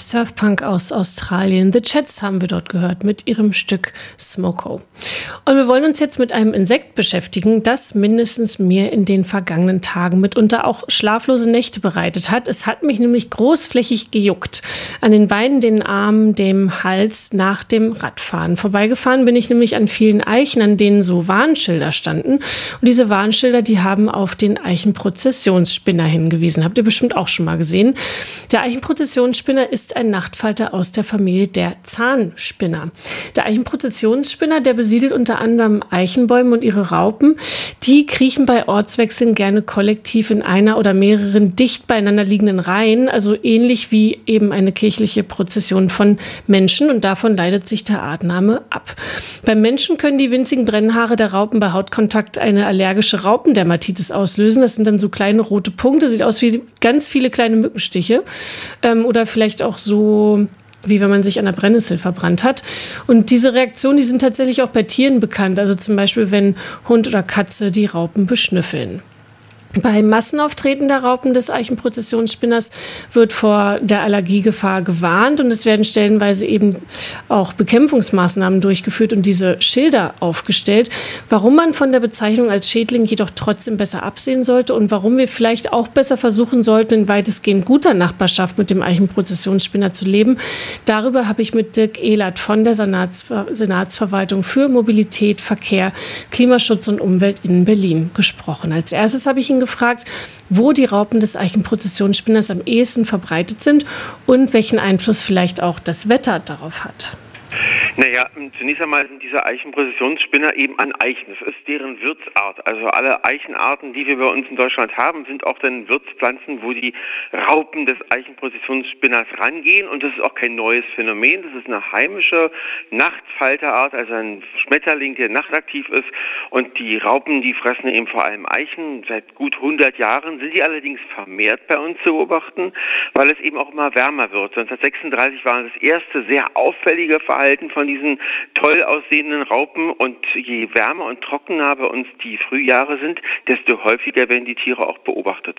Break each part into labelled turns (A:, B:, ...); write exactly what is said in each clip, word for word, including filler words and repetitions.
A: Surfpunk aus Australien. The Chats haben wir dort gehört mit ihrem Stück Smoko. Und wir wollen uns jetzt mit einem Insekt beschäftigen, das mindestens mir in den vergangenen Tagen mitunter auch schlaflose Nächte bereitet hat. Es hat mich nämlich großflächig gejuckt. An den Beinen, den Armen, dem Hals nach dem Radfahren. Vorbeigefahren bin ich nämlich an vielen Eichen, an denen so Warnschilder standen. Und diese Warnschilder, die haben auf den Eichenprozessionsspinner hingewiesen. Habt ihr bestimmt auch schon mal gesehen. Der Eichenprozessionsspinner ist ein Nachtfalter aus der Familie der Zahnspinner. Der Eichenprozessionsspinner, der besiedelt unter anderem Eichenbäume und ihre Raupen. Die kriechen bei Ortswechseln gerne kollektiv in einer oder mehreren dicht beieinander liegenden Reihen, also ähnlich wie eben eine kirchliche Prozession von Menschen, und davon leitet sich der Artname ab. Beim Menschen können die winzigen Brennhaare der Raupen bei Hautkontakt eine allergische Raupendermatitis auslösen. Das sind dann so kleine rote Punkte, sieht aus wie ganz viele kleine Mückenstiche. Ähm, oder vielleicht auch so, wie wenn man sich an der Brennnessel verbrannt hat. Und diese Reaktionen, die sind tatsächlich auch bei Tieren bekannt. Also zum Beispiel, wenn Hund oder Katze die Raupen beschnüffeln. Bei Massenauftreten der Raupen des Eichenprozessionsspinners wird vor der Allergiegefahr gewarnt, und es werden stellenweise eben auch Bekämpfungsmaßnahmen durchgeführt und diese Schilder aufgestellt. Warum man von der Bezeichnung als Schädling jedoch trotzdem besser absehen sollte und warum wir vielleicht auch besser versuchen sollten, in weitestgehend guter Nachbarschaft mit dem Eichenprozessionsspinner zu leben, darüber habe ich mit Dirk Ehlert von der Senatsver- Senatsverwaltung für Mobilität, Verkehr, Klimaschutz und Umwelt in Berlin gesprochen. Als erstes habe ich ihn gefragt, wo die Raupen des Eichenprozessionsspinners am ehesten verbreitet sind und welchen Einfluss vielleicht auch das Wetter darauf hat.
B: Naja, zunächst einmal sind diese Eichenprozessionsspinner eben an Eichen. Das ist deren Wirtsart. Also alle Eichenarten, die wir bei uns in Deutschland haben, sind auch dann Wirtspflanzen, wo die Raupen des Eichenprozessionsspinners rangehen. Und das ist auch kein neues Phänomen. Das ist eine heimische Nachtfalterart, also ein Schmetterling, der nachtaktiv ist. Und die Raupen, die fressen eben vor allem Eichen. Seit gut hundert Jahren sind die allerdings vermehrt bei uns zu beobachten, weil es eben auch immer wärmer wird. neunzehnhundertsechsunddreißig war das erste sehr auffällige Verhalten von diesen toll aussehenden Raupen, und je wärmer und trockener bei uns die Frühjahre sind, desto häufiger werden die Tiere auch beobachtet.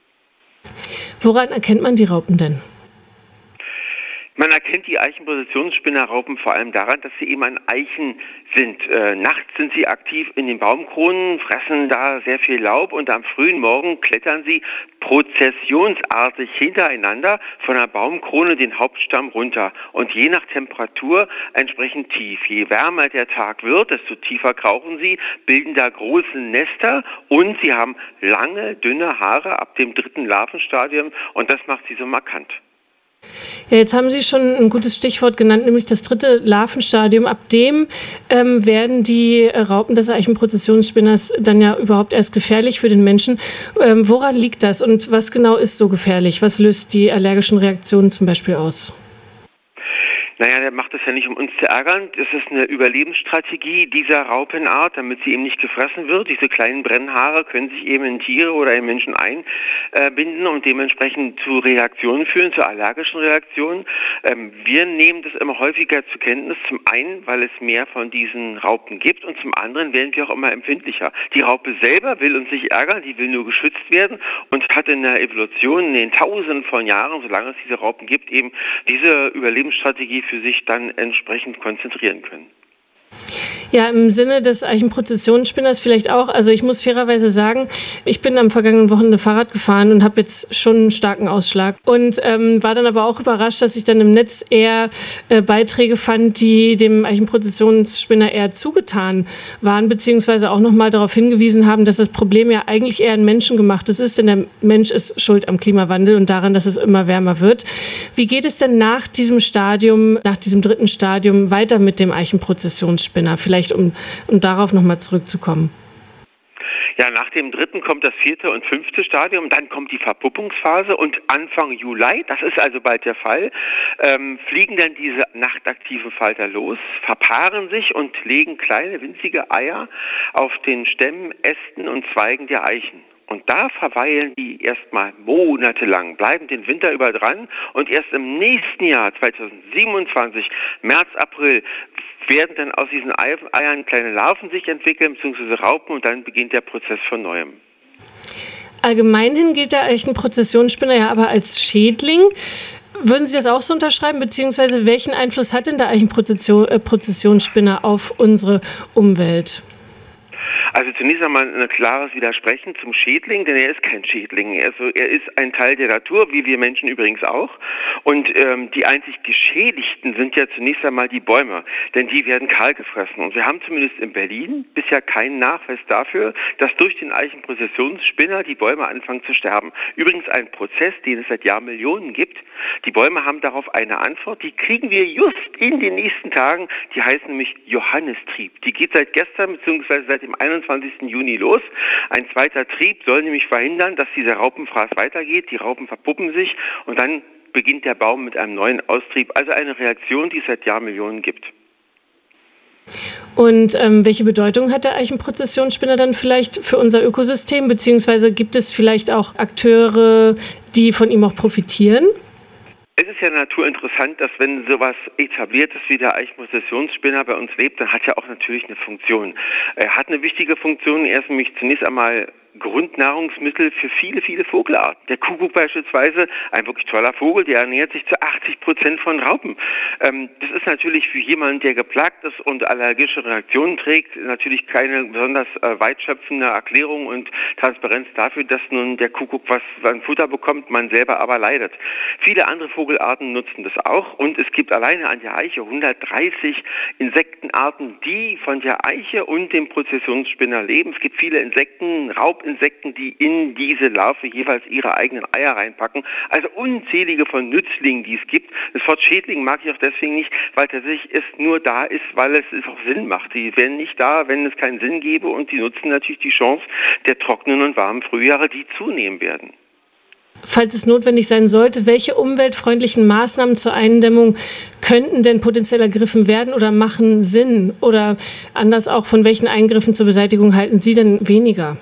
A: Woran erkennt man die Raupen denn?
B: Man erkennt die Eichenprozessionsspinnerraupen vor allem daran, dass sie eben an Eichen sind. Äh, nachts sind sie aktiv in den Baumkronen, fressen da sehr viel Laub, und am frühen Morgen klettern sie prozessionsartig hintereinander von der Baumkrone den Hauptstamm runter. Und je nach Temperatur entsprechend tief. Je wärmer der Tag wird, desto tiefer krauchen sie, bilden da große Nester, und sie haben lange, dünne Haare ab dem dritten Larvenstadium, und das macht sie so markant.
A: Ja, jetzt haben Sie schon ein gutes Stichwort genannt, nämlich das dritte Larvenstadium. Ab dem ähm, werden die Raupen des Eichenprozessionsspinners dann ja überhaupt erst gefährlich für den Menschen. Ähm, woran liegt das und was genau ist so gefährlich? Was löst die allergischen Reaktionen zum Beispiel aus?
B: Naja, der macht es ja nicht, um uns zu ärgern. Das ist eine Überlebensstrategie dieser Raupenart, damit sie eben nicht gefressen wird. Diese kleinen Brennhaare können sich eben in Tiere oder in Menschen einbinden und dementsprechend zu Reaktionen führen, zu allergischen Reaktionen. Ähm, wir nehmen das immer häufiger zur Kenntnis. Zum einen, weil es mehr von diesen Raupen gibt, und zum anderen werden wir auch immer empfindlicher. Die Raupe selber will uns nicht ärgern, die will nur geschützt werden und hat in der Evolution in den Tausenden von Jahren, solange es diese Raupen gibt, eben diese Überlebensstrategie für sich dann entsprechend konzentrieren können.
A: Ja, im Sinne des Eichenprozessionsspinners vielleicht auch. Also ich muss fairerweise sagen, ich bin am vergangenen Wochenende Fahrrad gefahren und habe jetzt schon einen starken Ausschlag. Und ähm, war dann aber auch überrascht, dass ich dann im Netz eher äh, Beiträge fand, die dem Eichenprozessionsspinner eher zugetan waren, beziehungsweise auch nochmal darauf hingewiesen haben, dass das Problem ja eigentlich eher ein menschengemachtes ist, denn der Mensch ist schuld am Klimawandel und daran, dass es immer wärmer wird. Wie geht es denn nach diesem Stadium, nach diesem dritten Stadium weiter mit dem Eichenprozessionsspinner? Vielleicht um, um darauf nochmal zurückzukommen.
B: Ja, nach dem dritten kommt das vierte und fünfte Stadium, dann kommt die Verpuppungsphase, und Anfang Juli, das ist also bald der Fall, ähm, fliegen dann diese nachtaktiven Falter los, verpaaren sich und legen kleine winzige Eier auf den Stämmen, Ästen und Zweigen der Eichen. Und da verweilen die erstmal monatelang, bleiben den Winter über dran, und erst im nächsten Jahr, zweitausendsiebenundzwanzig, März, April, werden dann aus diesen Eiern kleine Larven sich entwickeln, beziehungsweise Raupen, und dann beginnt der Prozess von Neuem.
A: Allgemeinhin gilt der Eichenprozessionsspinner ja aber als Schädling. Würden Sie das auch so unterschreiben, beziehungsweise welchen Einfluss hat denn der Eichenprozessionsspinner auf unsere Umwelt?
B: Also zunächst einmal ein klares Widersprechen zum Schädling, denn er ist kein Schädling. Also er ist ein Teil der Natur, wie wir Menschen übrigens auch. Und ähm, die einzig Geschädigten sind ja zunächst einmal die Bäume, denn die werden kahl gefressen. Und wir haben zumindest in Berlin bisher keinen Nachweis dafür, dass durch den Eichenprozessionsspinner die Bäume anfangen zu sterben. Übrigens ein Prozess, den es seit Jahrmillionen gibt. Die Bäume haben darauf eine Antwort, die kriegen wir just in den nächsten Tagen. Die heißt nämlich Johannistrieb. Die geht seit gestern bzw. seit dem einundzwanzigsten Juni los. Ein zweiter Trieb soll nämlich verhindern, dass dieser Raupenfraß weitergeht. Die Raupen verpuppen sich und dann beginnt der Baum mit einem neuen Austrieb. Also eine Reaktion, die es seit Jahrmillionen gibt.
A: Und ähm, welche Bedeutung hat der Eichenprozessionsspinner dann vielleicht für unser Ökosystem? Beziehungsweise gibt es vielleicht auch Akteure, die von ihm auch profitieren?
B: Es ist ja naturinteressant, dass wenn sowas etabliert ist wie der Eichenprozessionsspinner bei uns lebt, dann hat er auch natürlich eine Funktion. Er hat eine wichtige Funktion. Er ist nämlich zunächst einmal Grundnahrungsmittel für viele, viele Vogelarten. Der Kuckuck beispielsweise, ein wirklich toller Vogel, der ernährt sich zu achtzig Prozent von Raupen. Ähm, das ist natürlich für jemanden, der geplagt ist und allergische Reaktionen trägt, natürlich keine besonders äh, weitschöpfende Erklärung und Transparenz dafür, dass nun der Kuckuck was an Futter bekommt, man selber aber leidet. Viele andere Vogelarten nutzen das auch und es gibt alleine an der Eiche hundertdreißig Insektenarten, die von der Eiche und dem Prozessionsspinner leben. Es gibt viele Insekten, Raub Insekten, die in diese Larve jeweils ihre eigenen Eier reinpacken. Also unzählige von Nützlingen, die es gibt. Das Wort Schädling mag ich auch deswegen nicht, weil tatsächlich es nur da ist, weil es, es auch Sinn macht. Die wären nicht da, wenn es keinen Sinn gäbe und die nutzen natürlich die Chance der trockenen und warmen Frühjahre, die zunehmen werden.
A: Falls es notwendig sein sollte, welche umweltfreundlichen Maßnahmen zur Eindämmung könnten denn potenziell ergriffen werden oder machen Sinn? Oder anders auch, von welchen Eingriffen zur Beseitigung halten Sie denn weniger?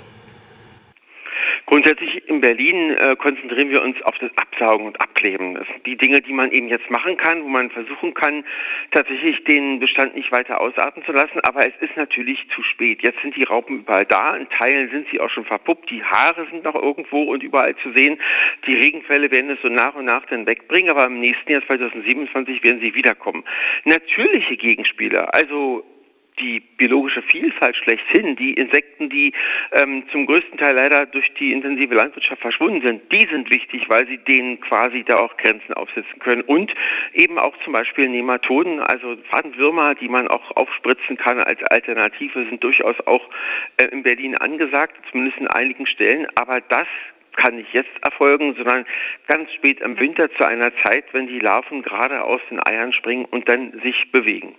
B: Grundsätzlich in Berlin äh, konzentrieren wir uns auf das Absaugen und Abkleben. Das sind die Dinge, die man eben jetzt machen kann, wo man versuchen kann, tatsächlich den Bestand nicht weiter ausarten zu lassen. Aber es ist natürlich zu spät. Jetzt sind die Raupen überall da. In Teilen sind sie auch schon verpuppt. Die Haare sind noch irgendwo und überall zu sehen. Die Regenfälle werden es so nach und nach dann wegbringen. Aber im nächsten Jahr zweitausendsiebenundzwanzig werden sie wiederkommen. Natürliche Gegenspieler, also die biologische Vielfalt schlechthin, die Insekten, die ähm, zum größten Teil leider durch die intensive Landwirtschaft verschwunden sind, die sind wichtig, weil sie denen quasi da auch Grenzen aufsetzen können. Und eben auch zum Beispiel Nematoden, also Fadenwürmer, die man auch aufspritzen kann als Alternative, sind durchaus auch äh, in Berlin angesagt, zumindest in einigen Stellen. Aber das kann nicht jetzt erfolgen, sondern ganz spät im Winter zu einer Zeit, wenn die Larven gerade aus den Eiern springen und dann sich bewegen.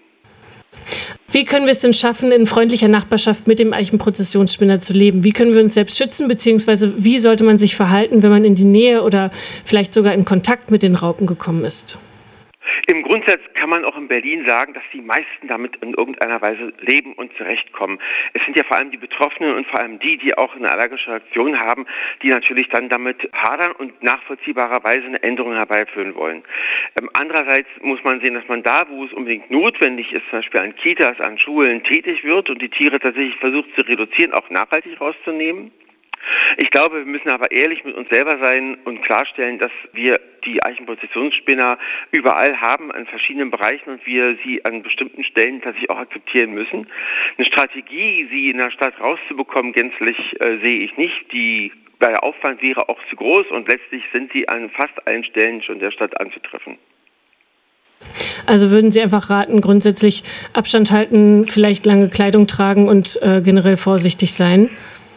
A: Wie können wir es denn schaffen, in freundlicher Nachbarschaft mit dem Eichenprozessionsspinner zu leben? Wie können wir uns selbst schützen, beziehungsweise wie sollte man sich verhalten, wenn man in die Nähe oder vielleicht sogar in Kontakt mit den Raupen gekommen ist?
B: Im Grundsatz kann man auch in Berlin sagen, dass die meisten damit in irgendeiner Weise leben und zurechtkommen. Es sind ja vor allem die Betroffenen und vor allem die, die auch eine allergische Reaktion haben, die natürlich dann damit hadern und nachvollziehbarerweise eine Änderung herbeiführen wollen. Ähm, andererseits muss man sehen, dass man da, wo es unbedingt notwendig ist, zum Beispiel an Kitas, an Schulen tätig wird und die Tiere tatsächlich versucht zu reduzieren, auch nachhaltig rauszunehmen. Ich glaube, wir müssen aber ehrlich mit uns selber sein und klarstellen, dass wir die Eichenprozessionsspinner überall haben, an verschiedenen Bereichen und wir sie an bestimmten Stellen tatsächlich auch akzeptieren müssen. Eine Strategie, sie in der Stadt rauszubekommen, gänzlich äh, sehe ich nicht. Die, der Aufwand wäre auch zu groß und letztlich sind sie an fast allen Stellen schon der Stadt anzutreffen.
A: Also würden Sie einfach raten, grundsätzlich Abstand halten, vielleicht lange Kleidung tragen und äh, generell vorsichtig sein?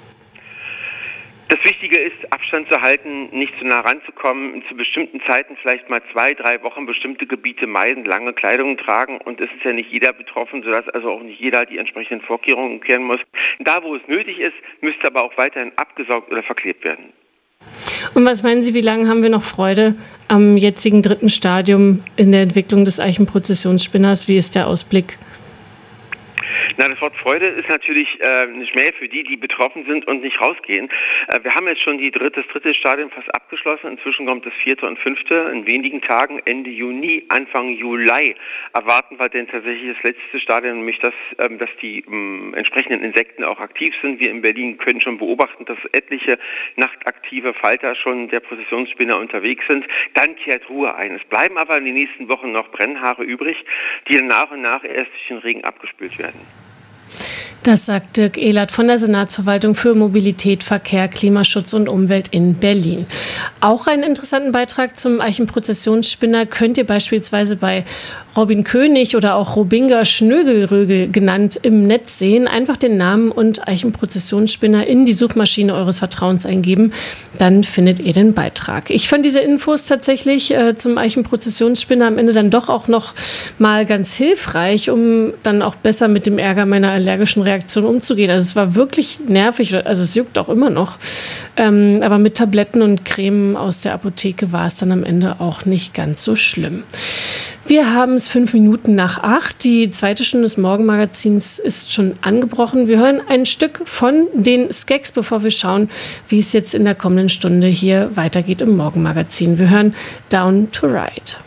B: Das Wichtige ist, Abstand zu halten, nicht zu nah ranzukommen, zu bestimmten Zeiten vielleicht mal zwei, drei Wochen bestimmte Gebiete meiden, lange Kleidung tragen und es ist ja nicht jeder betroffen, sodass also auch nicht jeder die entsprechenden Vorkehrungen kehren muss. Da, wo es nötig ist, müsste aber auch weiterhin abgesaugt oder verklebt werden.
A: Und was meinen Sie, wie lange haben wir noch Freude am jetzigen dritten Stadium in der Entwicklung des Eichenprozessionsspinners? Wie ist der Ausblick?
B: Na, das Wort Freude ist natürlich äh, nicht mehr für die, die betroffen sind und nicht rausgehen. Äh, wir haben jetzt schon die dritte, das dritte Stadium fast abgeschlossen. Inzwischen kommt das vierte und fünfte. In wenigen Tagen, Ende Juni, Anfang Juli, erwarten wir denn tatsächlich das letzte Stadium, nämlich das, ähm, dass die ähm, entsprechenden Insekten auch aktiv sind. Wir in Berlin können schon beobachten, dass etliche nachtaktive Falter schon der Prozessionsspinner unterwegs sind. Dann kehrt Ruhe ein. Es bleiben aber in den nächsten Wochen noch Brennhaare übrig, die dann nach und nach erst durch den Regen abgespült werden.
A: Das sagt Dirk Ehlert von der Senatsverwaltung für Mobilität, Verkehr, Klimaschutz und Umwelt in Berlin. Auch einen interessanten Beitrag zum Eichenprozessionsspinner könnt ihr beispielsweise bei Robin König oder auch Robinga Schnögelrögel genannt im Netz sehen. Einfach den Namen und Eichenprozessionsspinner in die Suchmaschine eures Vertrauens eingeben. Dann findet ihr den Beitrag. Ich fand diese Infos tatsächlich äh, zum Eichenprozessionsspinner am Ende dann doch auch noch mal ganz hilfreich, um dann auch besser mit dem Ärger meiner allergischen Reaktion umzugehen. Also es war wirklich nervig, also es juckt auch immer noch. Ähm, aber mit Tabletten und Creme aus der Apotheke war es dann am Ende auch nicht ganz so schlimm. Wir haben es fünf Minuten nach acht. Die zweite Stunde des Morgenmagazins ist schon angebrochen. Wir hören ein Stück von den Skeks, bevor wir schauen, wie es jetzt in der kommenden Stunde hier weitergeht im Morgenmagazin. Wir hören Down to Ride.